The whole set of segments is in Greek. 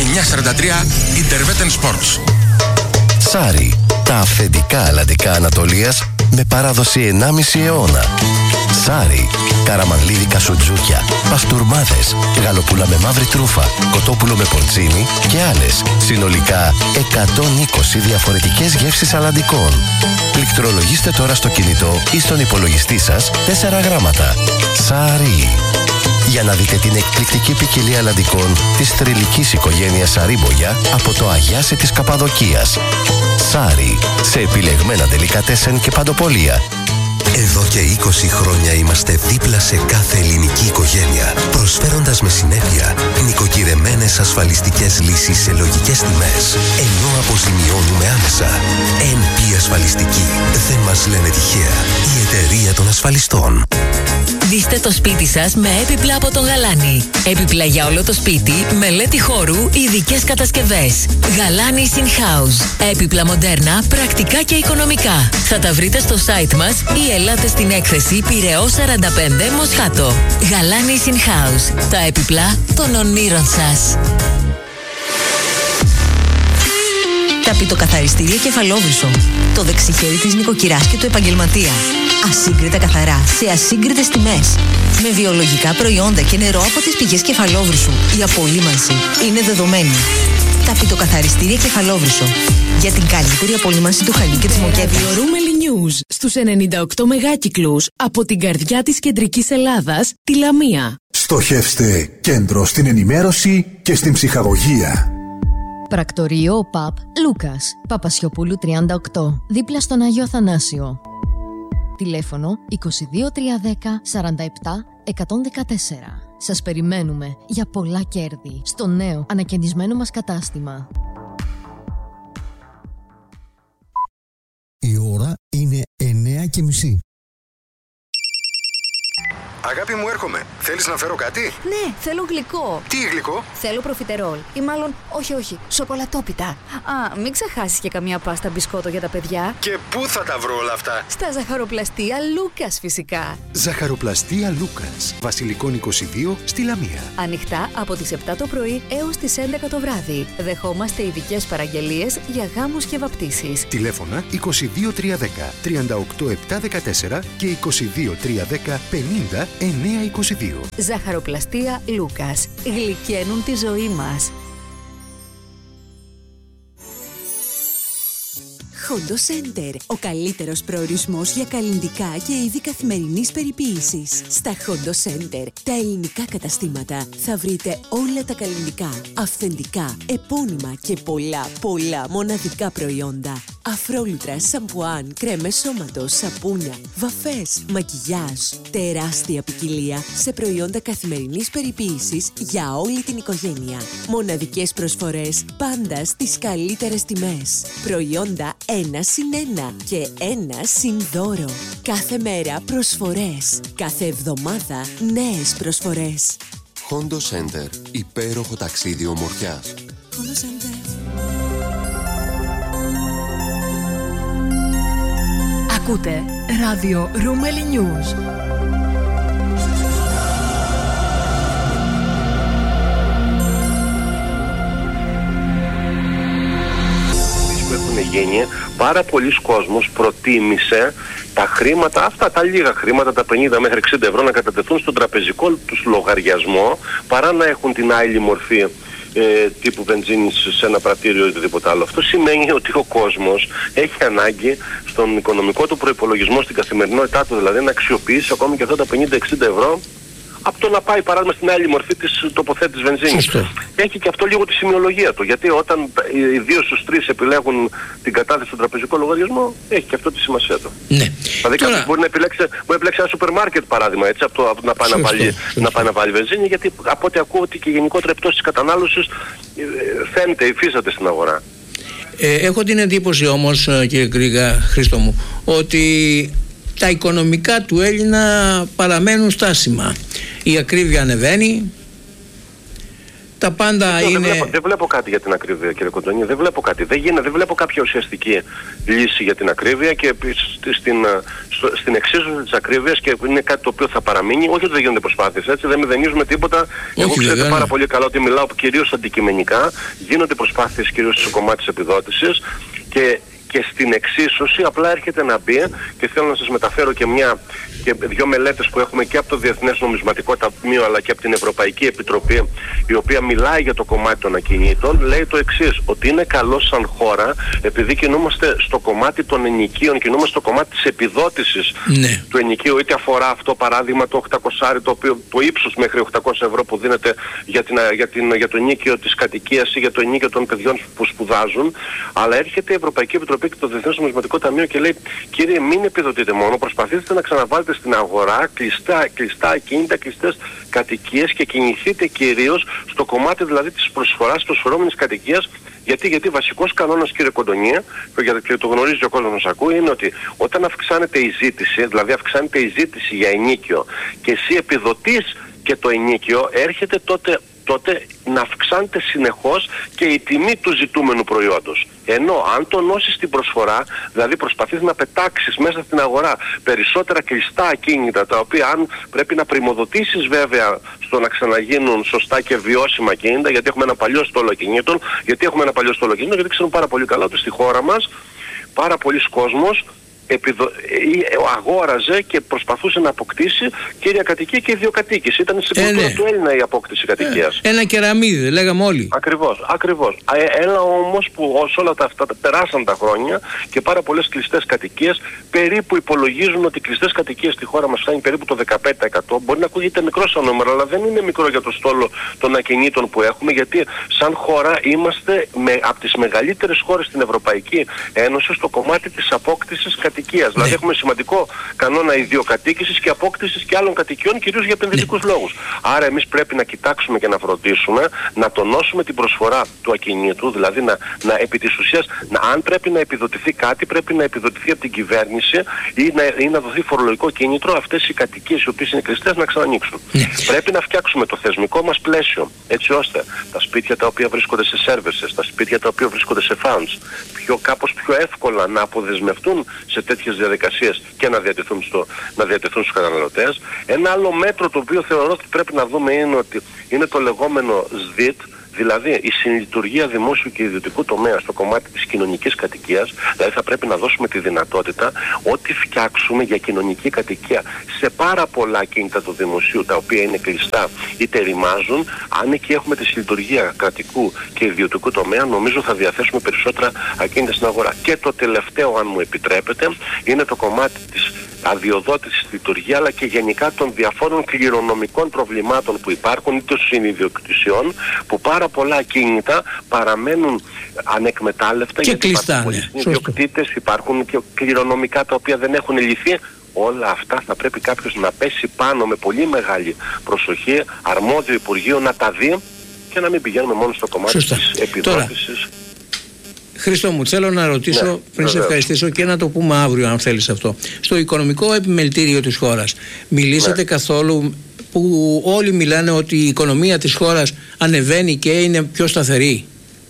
943 Interveten Sports. Σάρι, τα αυθεντικά αλλαντικά Ανατολίας με παράδοση 1,5 αιώνα. Σάρι, καραμανλίδικα σουτζούκια, παστούρμάδες, γαλοπούλα με μαύρη τρούφα, κοτόπουλο με πορτσίνι και άλλες. Συνολικά 120 διαφορετικές γεύσεις αλλαντικών. Πληκτρολογήστε τώρα στο κινητό ή στον υπολογιστή σας 4 γράμματα. Σάρι. Για να δείτε την εκπληκτική ποικιλία αλλαντικών της θρυλικής οικογένειας Σαρίμπογια από το Αγιάσι της Καπαδοκίας. Σάρι, σε επιλεγμένα ντελικατέσεν και παντοπολία. Εδώ και 20 χρόνια είμαστε δίπλα σε κάθε ελληνική οικογένεια, προσφέροντας με συνέπεια νοικοκυρεμένες ασφαλιστικές λύσεις σε λογικές τιμές, ενώ αποζημιώνουμε άμεσα. NP Ασφαλιστική. Δεν μας λένε τυχαία. Η εταιρεία των ασφαλιστών. Δείστε το σπίτι σας με έπιπλα από τον Γαλάνη. Έπιπλα για όλο το σπίτι, μελέτη χώρου, ειδικές κατασκευές. Γαλάνη In House. Έπιπλα μοντέρνα, πρακτικά και οικονομικά. Θα τα βρείτε στο site μας ή ελάτε στην έκθεση Πειραιώς 45 Μοσχάτο. Γαλάνη In House. Τα έπιπλα των ονείρων σας. Ταπητοκαθαριστήρια Κεφαλόβρυσο. Το δεξιχέρι της νοικοκυράς και του επαγγελματία. Ασύγκριτα καθαρά, σε ασύγκριτες τιμές. Με βιολογικά προϊόντα και νερό από τις πηγές Κεφαλόβρυσου. Η απολύμανση είναι δεδομένη. Ταπητοκαθαριστήρια Κεφαλόβρυσο. Για την καλύτερη απολύμανση του χαλί και της μοκέτας. Ραδιορούμελη News στους 98 μεγάκυκλους από την καρδιά της κεντρικής Ελλάδας, τη Λαμία. Στοχεύστε κέντρο στην ενημέρωση και στην ψυχαγωγία. Πρακτορείο ΟΠΑΠ Λούκας, Παπασιοπούλου 38, δίπλα στον Άγιο Αθανάσιο. Τηλέφωνο 22310 47 114. Σας περιμένουμε για πολλά κέρδη στο νέο ανακαινισμένο μας κατάστημα. Η ώρα είναι 9:30. Αγάπη μου, έρχομαι. Θέλεις να φέρω κάτι? Ναι, θέλω γλυκό. Τι γλυκό? Θέλω προφιτερόλ. Ή μάλλον, όχι, σοκολατόπιτα. Α, μην ξεχάσεις και καμία πάστα μπισκότο για τα παιδιά. Και πού θα τα βρω όλα αυτά? Στα ζαχαροπλαστεία Λούκας, φυσικά. Ζαχαροπλαστεία Λούκας, Βασιλικών 22, στη Λαμία. Ανοιχτά από τις 7 το πρωί έως τις 11 το βράδυ. Δεχόμαστε ειδικές παραγγελίες για γάμους και βαπτίσεις. Τηλέφωνα 22310 38714 και 22310 50 922. Ζαχαροπλαστεία Λούκας. Γλυκαίνουν τη ζωή μας. Hondo Center. Ο καλύτερος προορισμός για καλλυντικά και είδη καθημερινής περιποίησης. Στα Hondo Center, τα ελληνικά καταστήματα, θα βρείτε όλα τα καλλυντικά, αυθεντικά, επώνυμα και πολλά μοναδικά προϊόντα. Αφρόλουτρα, σαμπουάν, κρέμες σώματος, σαπούνια, βαφές, μακιγιάζ. Τεράστια ποικιλία σε προϊόντα καθημερινής περιποίησης για όλη την οικογένεια. Μοναδικές προσφορές πάντα στις καλύτερες τιμές. Προϊόντα 1+1 και 1+δώρο. Κάθε μέρα προσφορές. Κάθε εβδομάδα νέες προσφορές. Hondo Center. Υπέροχο ταξίδι ομορφιάς. Hondo Center. Ακούτε ράδιο Ρούμελι News. Που έχουν γίνει, πάρα πολλοί κόσμος προτίμησε τα χρήματα, αυτά τα λίγα χρήματα, τα 50 μέχρι 60 ευρώ, να κατατεθούν στον τραπεζικό τους λογαριασμό, παρά να έχουν την άλλη μορφή τύπου βενζίνης σε ένα πρατήριο ή οτιδήποτε άλλο. Αυτό σημαίνει ότι ο κόσμος έχει ανάγκη στον οικονομικό του προϋπολογισμό, στην καθημερινότητά του, δηλαδή να αξιοποιήσει ακόμη και αυτά τα 50-60 ευρώ από το να πάει παράδειγμα στην άλλη μορφή της τοποθέτησης βενζίνης. Έχει και αυτό λίγο τη σημειολογία του, γιατί όταν οι 2 στους 3 επιλέγουν την κατάθεση στον τραπεζικό λογαριασμό, έχει και αυτό τη σημασία του. Ναι. Δηλαδή κάποιος μπορεί να επιλέξει ένα σούπερ μάρκετ παράδειγμα, έτσι, από να πάει να βάλει βενζίνη, γιατί από ό,τι ακούω ότι και γενικότερα η πτώση της κατανάλωσης φαίνεται, υφίσταται στην αγορά. Έχω την εντύπωση όμως, κύριε Γκρίγα, Χρήστο μου, ότι τα οικονομικά του Έλληνα παραμένουν στάσιμα. Η ακρίβεια ανεβαίνει, τα πάντα είναι... Δεν βλέπω κάτι για την ακρίβεια, κύριε Κοντονή. Δεν βλέπω κάτι. Δεν βλέπω κάποια ουσιαστική λύση για την ακρίβεια και στην εξίσωση της ακρίβειας, και είναι κάτι το οποίο θα παραμείνει. Όχι ότι δεν γίνονται προσπάθειες, έτσι, δεν μηδενίζουμε τίποτα. Εγώ ξέρετε πάρα πολύ καλά ότι μιλάω κυρίως αντικειμενικά. Γίνονται προσπάθειες κυρίως στο κομμάτι της επιδότησης και στην εξίσωση απλά έρχεται να μπει, και θέλω να σας μεταφέρω και δύο μελέτες που έχουμε και από το Διεθνές Νομισματικό Ταμείο αλλά και από την Ευρωπαϊκή Επιτροπή, η οποία μιλάει για το κομμάτι των ακινήτων. Λέει το εξής, ότι είναι καλό σαν χώρα, επειδή κινούμαστε στο κομμάτι των ενοικίων, κινούμαστε στο κομμάτι της επιδότησης του ενοικίου, είτε αφορά αυτό παράδειγμα το 800, το ύψος μέχρι 800 ευρώ που δίνεται για το ενοίκιο της κατοικίας ή για το ενοίκιο των παιδιών που σπουδάζουν, αλλά έρχεται η Ευρωπαϊκή Επιτροπή και το Διεθνές Νομισματικό Ταμείο και λέει, κύριε, μην επιδοτείτε μόνο, προσπαθήστε να ξαναβάλετε στην αγορά κλειστά ακίνητα, κλειστές κατοικίες, και κινηθείτε κυρίως στο κομμάτι δηλαδή της προσφοράς προσφερόμενης κατοικίας. Γιατί βασικός κανόνας, κύριε Κοντονία, και το γνωρίζει ο κόσμος μας ακούει, είναι ότι όταν αυξάνεται η ζήτηση, δηλαδή αυξάνεται η ζήτηση για ενίκιο και εσύ επιδοτείς και το ενίκιο, έρχεται τότε να αυξάνεται συνεχώς και η τιμή του ζητούμενου προϊόντος. Ενώ αν τονώσεις την προσφορά, δηλαδή προσπαθείς να πετάξεις μέσα στην αγορά περισσότερα κλειστά ακίνητα, τα οποία αν πρέπει να πρημοδοτήσεις βέβαια στο να ξαναγίνουν σωστά και βιώσιμα ακίνητα, γιατί έχουμε ένα παλιό στόλο ακινήτων, γιατί ξέρουν πάρα πολύ καλά ότι στη χώρα μας πάρα πολλοί κόσμος αγόραζε και προσπαθούσε να αποκτήσει κύρια κατοικία και ιδιοκατοίκηση. Ήταν στην κουλτούρα του Έλληνα η απόκτηση κατοικίας. Ένα κεραμίδι, λέγαμε όλοι. Ακριβώς. Έλα όμως που όλα αυτά περάσαν τα χρόνια και πάρα πολλές κλειστές κατοικίες, περίπου υπολογίζουν ότι οι κλειστές κατοικίες στη χώρα μας φτάνει περίπου το 15%. Μπορεί να ακούγεται μικρό σαν νούμερο, αλλά δεν είναι μικρό για το στόλο των ακινήτων που έχουμε, γιατί σαν χώρα είμαστε από τις μεγαλύτερες χώρες στην Ευρωπαϊκή Ένωση στο κομμάτι της απόκτησης κατοικίας. Δηλαδή έχουμε σημαντικό κανόνα ιδιοκατοίκησης και απόκτησης και άλλων κατοικιών, κυρίως για επενδυτικούς λόγους. Άρα εμείς πρέπει να κοιτάξουμε και να φροντίσουμε να τονώσουμε την προσφορά του ακινήτου, δηλαδή επί της ουσίας, αν πρέπει να επιδοτηθεί κάτι, πρέπει να επιδοτηθεί από την κυβέρνηση ή να δοθεί φορολογικό κίνητρο αυτές οι κατοικίες οι οποίες είναι κλειστές να ξανανοίξουν. Πρέπει να φτιάξουμε το θεσμικό μας πλαίσιο, έτσι ώστε τα σπίτια τα οποία βρίσκονται σε services, τα σπίτια τα οποία βρίσκονται σε funds, κάπως πιο εύκολα να αποδεσμευτούν σε τέτοιες διαδικασίες και να διατεθούν στους καταναλωτές. Ένα άλλο μέτρο το οποίο θεωρώ ότι πρέπει να δούμε είναι το λεγόμενο ΣΔΙΤ, δηλαδή η συνλειτουργία δημόσιου και ιδιωτικού τομέα στο κομμάτι της κοινωνικής κατοικίας. Δηλαδή θα πρέπει να δώσουμε τη δυνατότητα ό,τι φτιάξουμε για κοινωνική κατοικία σε πάρα πολλά ακίνητα του δημοσίου, τα οποία είναι κλειστά είτε ρημάζουν, αν εκεί έχουμε τη συνλειτουργία κρατικού και ιδιωτικού τομέα, νομίζω θα διαθέσουμε περισσότερα ακίνητα στην αγορά. Και το τελευταίο, αν μου επιτρέπετε, είναι το κομμάτι της αδειοδότησης στη λειτουργία, αλλά και γενικά των διαφόρων κληρονομικών προβλημάτων που υπάρχουν, είτε των συνειδιοκτησιών, που πάρα πολλά ακίνητα παραμένουν ανεκμετάλλευτα και κλειστά. Υπάρχουν και κληρονομικά τα οποία δεν έχουν λυθεί. Όλα αυτά θα πρέπει κάποιος να πέσει πάνω με πολύ μεγάλη προσοχή, αρμόδιο Υπουργείο να τα δει και να μην πηγαίνουμε μόνο στο κομμάτι της επιδότησης. Χρήστο μου, θέλω να ρωτήσω πριν σε ευχαριστήσω και να το πούμε αύριο αν θέλεις αυτό. Στο οικονομικό επιμελητήριο της χώρας μιλήσατε καθόλου, που όλοι μιλάνε ότι η οικονομία της χώρας ανεβαίνει και είναι πιο σταθερή?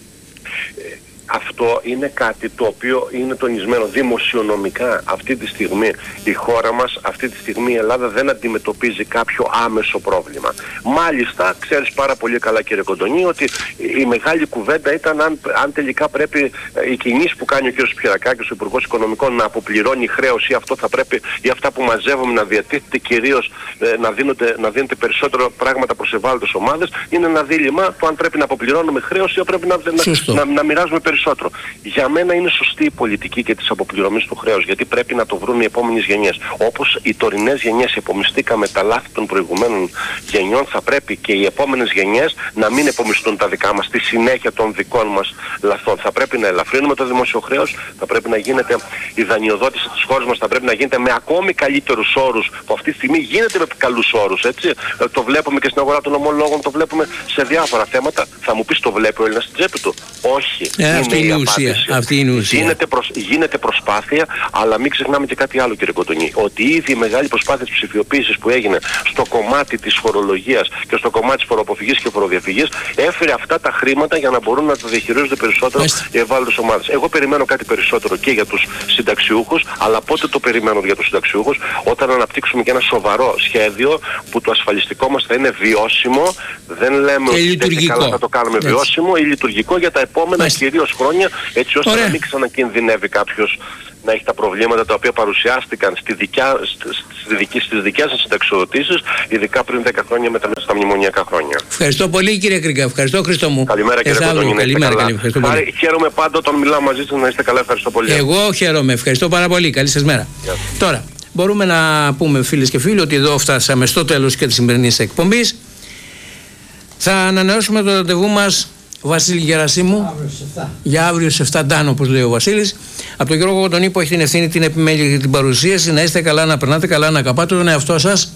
Αυτό είναι κάτι το οποίο είναι τονισμένο δημοσιονομικά αυτή τη στιγμή. Η χώρα μας, αυτή τη στιγμή η Ελλάδα δεν αντιμετωπίζει κάποιο άμεσο πρόβλημα. Μάλιστα, ξέρεις πάρα πολύ καλά, κύριε Κοντονή, ότι η μεγάλη κουβέντα ήταν αν τελικά πρέπει η κινήση που κάνει ο κ. Σπυρακάκης, ο Υπουργός Οικονομικών, να αποπληρώνει χρέος, ή αυτό θα πρέπει, ή αυτά που μαζεύουμε να διατίθεται κυρίως να δίνεται περισσότερο πράγματα προς ευάλωτες ομάδες. Είναι ένα δίλημμα το αν πρέπει να αποπληρώνουμε χρέος ή πρέπει να μοιράζουμε περισσότερο. Για μένα είναι σωστή η πολιτική και της αποπληρωμής του χρέους, γιατί πρέπει να το βρουν οι επόμενες γενιές. Όπως οι τωρινές γενιές επομιστήκαμε τα λάθη των προηγουμένων γενιών, θα πρέπει και οι επόμενες γενιές να μην επομιστούν τα δικά μας, στη συνέχεια των δικών μας λαθών. Θα πρέπει να ελαφρύνουμε το δημόσιο χρέος, θα πρέπει να γίνεται η δανειοδότηση της χώρας μας, θα πρέπει να γίνεται με ακόμη καλύτερους όρους, που αυτή τη στιγμή γίνεται με καλούς όρους, έτσι. Το βλέπουμε και στην αγορά των ομολόγων, το βλέπουμε σε διάφορα θέματα. Θα μου πεις, το βλέπει ο Έλληνας στην τσέπη του? Όχι. Αυτή είναι η ουσία. Γίνεται προσπάθεια, αλλά μην ξεχνάμε και κάτι άλλο, κύριε Κοντονή. Ότι ήδη η μεγάλη προσπάθεια της ψηφιοποίησης που έγινε στο κομμάτι της φορολογίας και στο κομμάτι της φοροαποφυγής και φοροδιαφυγής έφερε αυτά τα χρήματα για να μπορούν να τα διαχειρίζονται περισσότερο οι ευάλωτες ομάδες. Εγώ περιμένω κάτι περισσότερο και για τους συνταξιούχους, αλλά πότε το περιμένω για τους συνταξιούχους? Όταν αναπτύξουμε και ένα σοβαρό σχέδιο που το ασφαλιστικό μας θα είναι βιώσιμο. Δεν λέμε ότι καλά θα το κάνουμε βιώσιμο ή λειτουργικό για τα επόμενα κυρίως χρόνια, έτσι ώστε να μην ξανακινδυνεύει κάποιος να έχει τα προβλήματα τα οποία παρουσιάστηκαν στις δικές σας συνταξιοδοτήσεις, ειδικά πριν 10 χρόνια μετά στα μνημονιακά χρόνια. Ευχαριστώ πολύ, κύριε Κρίγκα. Ευχαριστώ, Χρήστο μου. Καλημέρα, κύριε Κοντονή. Καλημέρα. Χαίρομαι πάντα όταν μιλάω μαζί σας, να είστε καλά. Ευχαριστώ πολύ. Εγώ χαίρομαι. Ευχαριστώ πάρα πολύ. Καλή σας μέρα. Τώρα, μπορούμε να πούμε, φίλες και φίλοι, ότι εδώ φτάσαμε στο τέλος και της σημερινής εκπομπής. Θα ανανεώσουμε το ραντεβού μας, Βασίλη Γερασίμου, για αύριο σε 7 Ντάν, όπως λέει ο Βασίλης. Από τον Γιώργο Κοντονή που έχει την ευθύνη, την επιμέλεια και την παρουσίαση. Να είστε καλά, να περνάτε καλά, να αγαπάτε τον εαυτό σας.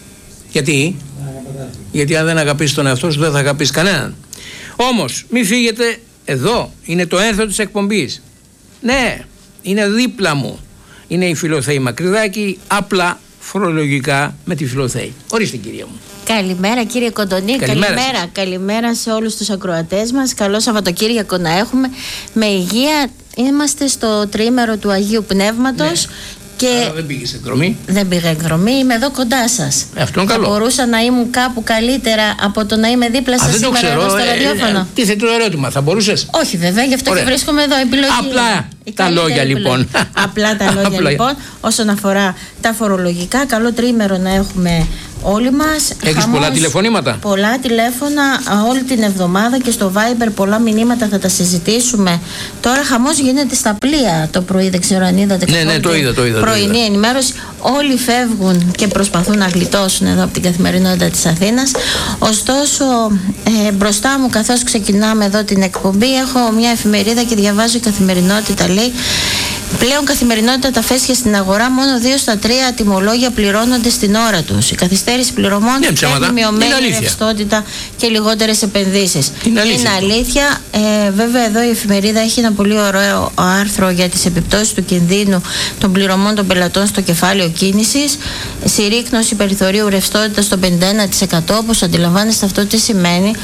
Γιατί αν δεν αγαπήσεις τον εαυτό σου, δεν θα αγαπήσεις κανέναν. Όμως, μην φύγετε, εδώ είναι το ένθο της εκπομπής. Ναι, είναι δίπλα μου. Είναι η Φιλοθέη Μακρυδάκη, απλά φορολογικά με τη Φιλοθέη. Ορίστε, κυρία μου. Καλημέρα, κύριε Κοντονή. Καλημέρα σε όλους τους ακροατές μας. Καλό Σαββατοκύριακο να έχουμε με υγεία. Είμαστε στο τριήμερο του Αγίου Πνεύματος. Και άρα δεν πήγες εκδρομή? Δεν πήγα εκδρομή, είμαι εδώ κοντά σας. Αυτό είναι καλό. Θα μπορούσα να ήμουν κάπου καλύτερα από το να είμαι δίπλα σας σήμερα εδώ στο ραδιόφωνο? Τι θέτω το ερώτημα, θα μπορούσες? Όχι, βέβαια, γι' αυτό και βρίσκομαι εδώ. Επιλογή. Απλά τα λόγια λοιπόν. Απλά τα λόγια λοιπόν. Όσον αφορά τα φορολογικά, καλό τριήμερο να έχουμε όλοι μας. Έχεις πολλά τηλεφωνήματα? Πολλά τηλέφωνα όλη την εβδομάδα και στο Viber πολλά μηνύματα, θα τα συζητήσουμε. Τώρα χαμός γίνεται στα πλοία το πρωί, δεν ξέρω αν είδατε. Ναι, το είδα. Πρωινή ενημέρωση. Όλοι φεύγουν και προσπαθούν να γλιτώσουν εδώ από την καθημερινότητα της Αθήνας. Ωστόσο, μπροστά μου, καθώς ξεκινάμε εδώ την εκπομπή, έχω μια εφημερίδα και διαβάζω η καθημερινότητα. Λέει: πλέον καθημερινότητα τα φέσια στην αγορά, μόνο 2 στα 3 τιμολόγια πληρώνονται στην ώρα τους. Η καθυστέρηση πληρωμών φέρνει μειωμένη ρευστότητα και λιγότερες επενδύσεις. Είναι αλήθεια. Βέβαια, εδώ η εφημερίδα έχει ένα πολύ ωραίο άρθρο για τις επιπτώσεις του κινδύνου των πληρωμών των πελατών στο κεφάλαιο κίνησης. Συρρίκνωση περιθωρίου ρευστότητας στο 51%. Όπως αντιλαμβάνεστε, αυτό τι σημαίνει?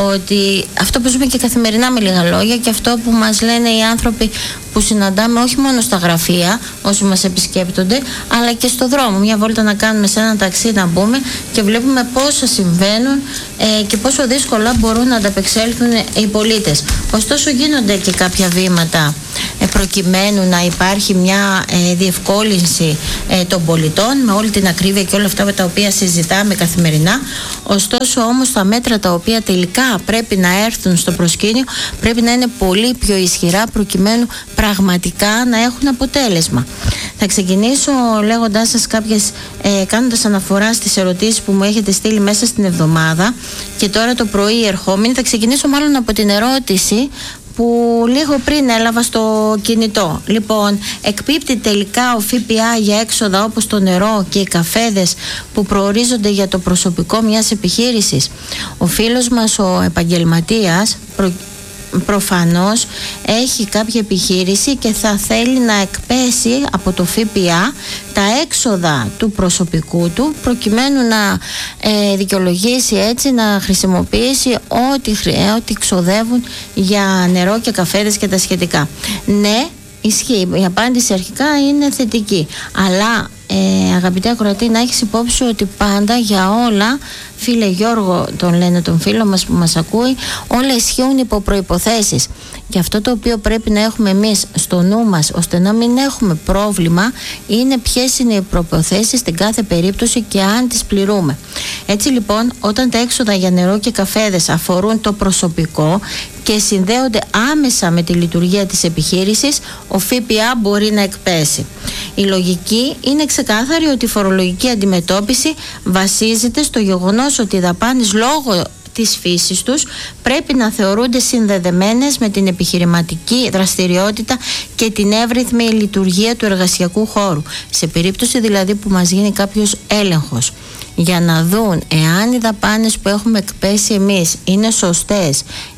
Ότι αυτό που ζούμε και καθημερινά, με λίγα λόγια, και αυτό που μας λένε οι άνθρωποι που συναντάμε όχι μόνο στα γραφεία, όσοι μας επισκέπτονται, αλλά και στο δρόμο. Μια βόλτα να κάνουμε σε ένα ταξί, να μπούμε και βλέπουμε πόσα συμβαίνουν και πόσο δύσκολα μπορούν να ανταπεξέλθουν οι πολίτες. Ωστόσο, γίνονται και κάποια βήματα προκειμένου να υπάρχει μια διευκόλυνση των πολιτών, με όλη την ακρίβεια και όλα αυτά με τα οποία συζητάμε καθημερινά. Ωστόσο, όμως, τα μέτρα τα οποία τελικά πρέπει να έρθουν στο προσκήνιο πρέπει να είναι πολύ πιο ισχυρά, προκειμένου πραγματικά να έχουν αποτέλεσμα. Θα ξεκινήσω λέγοντάς σας κάνοντας αναφορά στις ερωτήσεις που μου έχετε στείλει μέσα στην εβδομάδα και τώρα το πρωί ερχόμενοι. Θα ξεκινήσω μάλλον από την ερώτηση που λίγο πριν έλαβα στο κινητό. Λοιπόν, εκπίπτει τελικά ο ΦΠΑ για έξοδα όπως το νερό και οι καφέδες που προορίζονται για το προσωπικό μιας επιχείρησης? Ο φίλος μας ο επαγγελματίας προφανώς έχει κάποια επιχείρηση και θα θέλει να εκπέσει από το ΦΠΑ τα έξοδα του προσωπικού του, προκειμένου να δικαιολογήσει έτσι, να χρησιμοποιήσει ό,τι ξοδεύουν για νερό και καφέδες και τα σχετικά. Ναι, ισχύει. Η απάντηση αρχικά είναι θετική. Αλλά αγαπητέ ακροατή, να έχεις υπόψη ότι πάντα για όλα, φίλε Γιώργο τον λένε, τον φίλο μας που μας ακούει, όλα ισχύουν υπό προϋποθέσεις. Και αυτό το οποίο πρέπει να έχουμε εμείς στο νου μας, ώστε να μην έχουμε πρόβλημα, είναι ποιες είναι οι προϋποθέσεις στην κάθε περίπτωση και αν τις πληρούμε. Έτσι λοιπόν, όταν τα έξοδα για νερό και καφέδες αφορούν το προσωπικό και συνδέονται άμεσα με τη λειτουργία της επιχείρησης, ο ΦΠΑ μπορεί να εκπέσει. Η λογική είναι ξεκάθαρη ότι η φορολογική αντιμετώπιση βασίζεται στο γεγονός ότι οι δαπάνες λόγω της φύσης τους πρέπει να θεωρούνται συνδεδεμένες με την επιχειρηματική δραστηριότητα και την εύρυθμη λειτουργία του εργασιακού χώρου. Σε περίπτωση δηλαδή που μας γίνει κάποιος έλεγχος για να δουν εάν οι δαπάνες που έχουμε εκπέσει εμείς είναι σωστές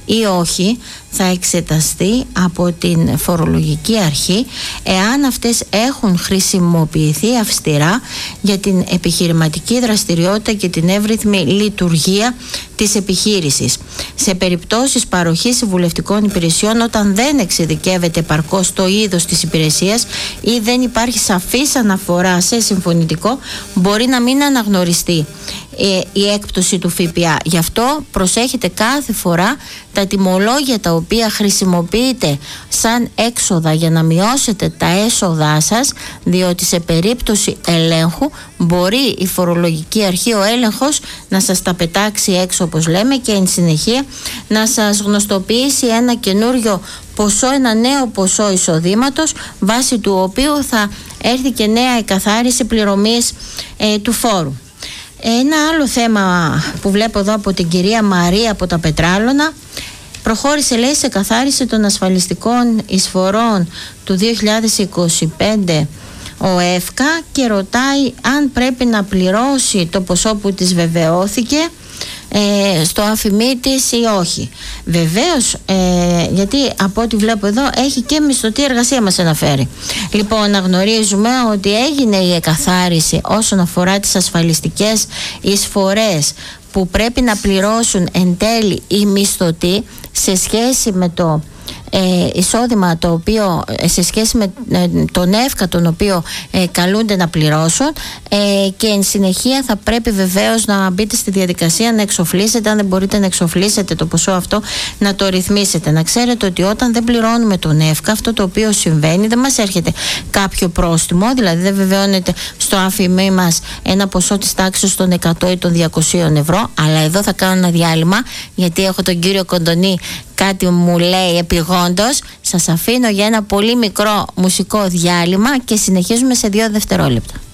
ή όχι θα εξεταστεί από την φορολογική αρχή εάν αυτές έχουν χρησιμοποιηθεί αυστηρά για την επιχειρηματική δραστηριότητα και την εύρυθμη λειτουργία της επιχείρησης. Σε περιπτώσεις παροχής συμβουλευτικών υπηρεσιών, όταν δεν εξειδικεύεται επαρκώς το είδος της υπηρεσίας ή δεν υπάρχει σαφής αναφορά σε συμφωνητικό, μπορεί να μην αναγνωριστεί η έκπτωση του ΦΠΑ. Γι' αυτό προσέχετε κάθε φορά τα τιμολόγια τα οποία χρησιμοποιείτε σαν έξοδα για να μειώσετε τα έσοδά σας, διότι σε περίπτωση ελέγχου μπορεί η φορολογική αρχή, ο έλεγχος, να σας τα πετάξει έξω, όπως λέμε, και εν συνεχεία να σας γνωστοποιήσει ένα καινούριο ποσό, ένα νέο ποσό εισοδήματος, βάσει του οποίου θα έρθει και νέα εκαθάριση πληρωμής του φόρου. Ένα άλλο θέμα που βλέπω εδώ από την κυρία Μαρία από τα Πετράλωνα: προχώρησε, λέει, σε καθάριση των ασφαλιστικών εισφορών του 2025 ο ΕΦΚΑ και ρωτάει αν πρέπει να πληρώσει το ποσό που της βεβαιώθηκε στο αφημί της ή όχι. Βεβαίως, γιατί από ό,τι βλέπω εδώ έχει και μισθωτή εργασία μας αναφέρει. Λοιπόν, να γνωρίζουμε ότι έγινε η εκαθάριση όσον αφορά τις ασφαλιστικές εισφορές που πρέπει να πληρώσουν εν τέλει οι μισθωτοί σε σχέση με το εισόδημα το οποίο, σε σχέση με τον ΕΦΚΑ τον οποίο καλούνται να πληρώσουν, και εν συνεχεία θα πρέπει βεβαίως να μπείτε στη διαδικασία να εξοφλήσετε, αν δεν μπορείτε να εξοφλήσετε το ποσό αυτό, να το ρυθμίσετε. Να ξέρετε ότι όταν δεν πληρώνουμε τον ΕΦΚΑ, αυτό το οποίο συμβαίνει, δεν μας έρχεται κάποιο πρόστιμο, δηλαδή δεν βεβαιώνεται στο αφημί μας ένα ποσό της τάξης των 100 ή των 200 ευρώ, αλλά εδώ θα κάνω ένα διάλειμμα γιατί έχω τον κύριο Κοντονή, κάτι μου λέει επιγόντως. Σας αφήνω για ένα πολύ μικρό μουσικό διάλειμμα και συνεχίζουμε σε 2 δευτερόλεπτα.